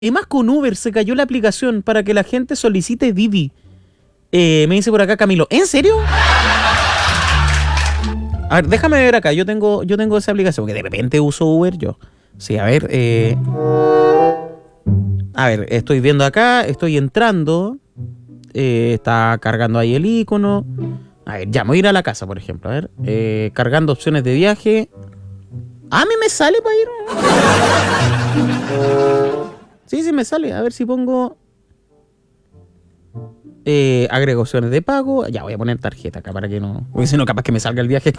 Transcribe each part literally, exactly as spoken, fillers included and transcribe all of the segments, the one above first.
más con Uber se cayó la aplicación para que la gente solicite Didi. Eh, me dice por acá Camilo. ¿En serio? A ver, déjame ver acá. Yo tengo, yo tengo esa aplicación, porque de repente uso Uber yo. Sí, a ver. Eh, a ver, estoy viendo acá, estoy entrando. Eh, está cargando ahí el icono. A ver, ya, me voy a ir a la casa, por ejemplo. A ver, eh, cargando opciones de viaje. Ah, a mí me sale para ir. Sí, sí me sale. A ver si pongo... Eh, agrego opciones de pago. Ya, voy a poner tarjeta acá para que no... Porque si no, capaz que me salga el viaje.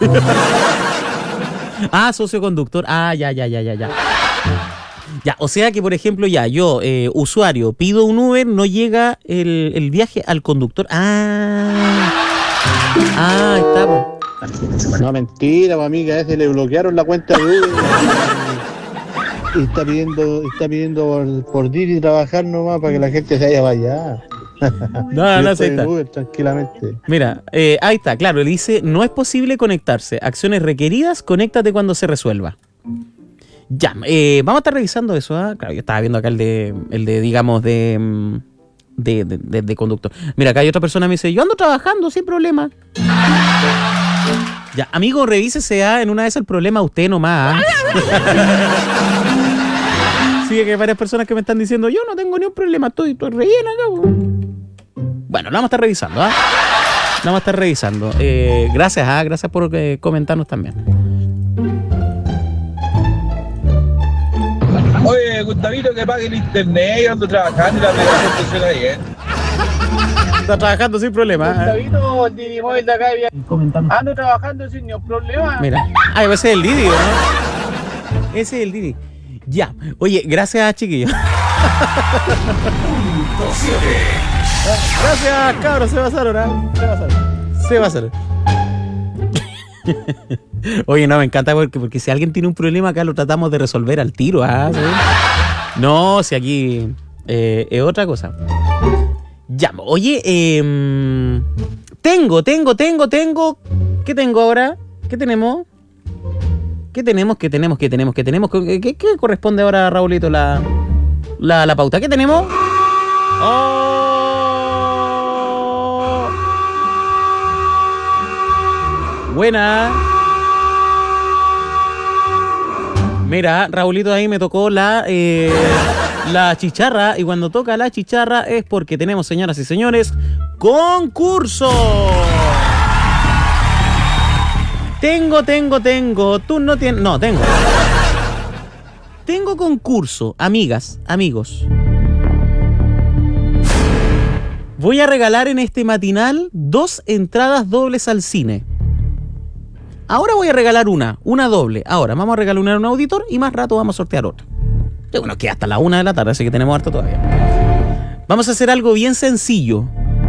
Ah, socio conductor. Ah, ya, ya, ya, ya, ya. Ya, o sea que, por ejemplo, ya, yo, eh, usuario, pido un Uber, no llega el, el viaje al conductor. Ah. Ah, está, po. No, mentira, pues, amiga, a ese le bloquearon la cuenta de Uber. Y está pidiendo, está pidiendo por, por Didi trabajar nomás para que la gente se vaya para allá. No, no, sí está. Uber, tranquilamente. Mira, eh, ahí está, claro, le dice, no es posible conectarse. Acciones requeridas, conéctate cuando se resuelva. Ya, eh, vamos a estar revisando eso, ¿eh? Claro, yo estaba viendo acá el de, el de digamos, de, de, de, de, de conductor. Mira, acá hay otra persona que me dice, yo ando trabajando sin problema. Ya, amigo, revísese, ¿ah? En una vez el problema usted nomás. Sí, que hay varias personas que me están diciendo, yo no tengo ni un problema, estoy, estoy rellena acá. Bueno, lo vamos a estar revisando, ¿ah? Lo vamos a estar revisando. Eh, gracias, ¿ah? Gracias por eh, comentarnos también. Oye, Gustavito, que pague el internet, yo ando trabajando y la aplicación funciona bien. Está trabajando sin problema. Gustavito, el Didi Móvil de acá de Comentando. Ando trabajando sin ningún problema. Mira. Ah, ese es el Didi, ¿no? Ese es el Didi. Ya. Oye, gracias, chiquillos. Gracias, cabros. Se pasaron, ¿eh? Se pasaron. Se pasaron. Oye, no, me encanta porque, porque si alguien tiene un problema acá lo tratamos de resolver al tiro, ¿ah? ¿Sí? No, si aquí eh, es otra cosa. Ya, oye, eh, tengo, tengo, tengo, tengo. ¿Qué tengo ahora? ¿Qué tenemos? ¿Qué tenemos? ¿Qué tenemos? ¿Qué tenemos? ¿Qué tenemos? ¿Qué, qué, qué corresponde ahora, Raulito, la, la, la pauta? ¿Qué tenemos? ¡Oh! Buena. Mira, Raulito, ahí me tocó la, eh, la chicharra. Y cuando toca la chicharra es porque tenemos, señoras y señores, concurso. Tengo, tengo, tengo. Tú no tienes... No, tengo. Tengo concurso, amigas, amigos. Voy a regalar en este matinal dos entradas dobles al cine. Ahora voy a regalar una, una doble. Ahora vamos a regalar una a un auditor y más rato vamos a sortear otra. Bueno, queda hasta la una de la tarde, así que tenemos harto todavía. Vamos a hacer algo bien sencillo.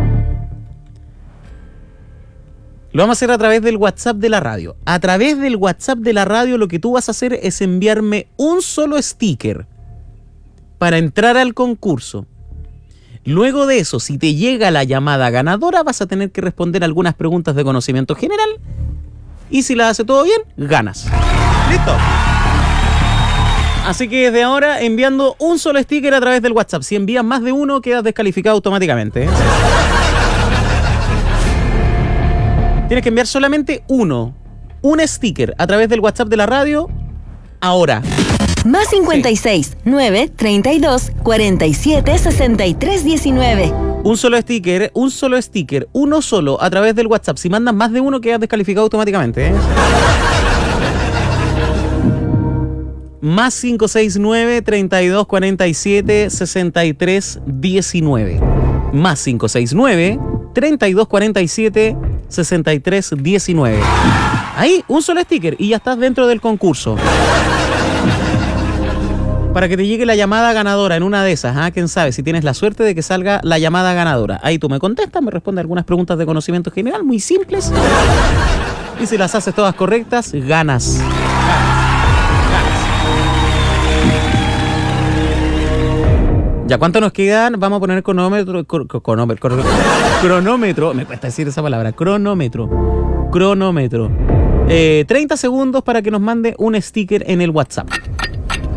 Lo vamos a hacer a través del WhatsApp de la radio. A través del WhatsApp de la radio lo que tú vas a hacer es enviarme un solo sticker para entrar al concurso. Luego de eso, si te llega la llamada ganadora, vas a tener que responder algunas preguntas de conocimiento general. Y si la hace todo bien, ganas. ¿Listo? Así que desde ahora, enviando un solo sticker a través del WhatsApp. Si envías más de uno, quedas descalificado automáticamente, ¿eh? Tienes que enviar solamente uno. Un sticker a través del WhatsApp de la radio. Ahora. Más cincuenta y seis, nueve, treinta y dos, cuarenta y siete, sesenta y tres, diecinueve. Un solo sticker, un solo sticker, uno solo a través del WhatsApp. Si mandas más de uno, quedas descalificado automáticamente, ¿eh? Más cinco seis nueve, treinta y dos, cuarenta y siete, sesenta y tres, diecinueve. Más cinco seis nueve, treinta y dos, cuarenta y siete, sesenta y tres, diecinueve. Ahí, un solo sticker y ya estás dentro del concurso. Para que te llegue la llamada ganadora en una de esas, ¿ah? ¿Quién sabe? Si tienes la suerte de que salga la llamada ganadora. Ahí tú me contestas, me respondes algunas preguntas de conocimiento general, muy simples. Y si las haces todas correctas, ganas. Ya, ¿cuánto nos quedan? Vamos a poner cronómetro. Cronómetro. Cronómetro. Me cuesta decir esa palabra. Cronómetro. Cronómetro. Eh, treinta segundos para que nos mande un sticker en el WhatsApp.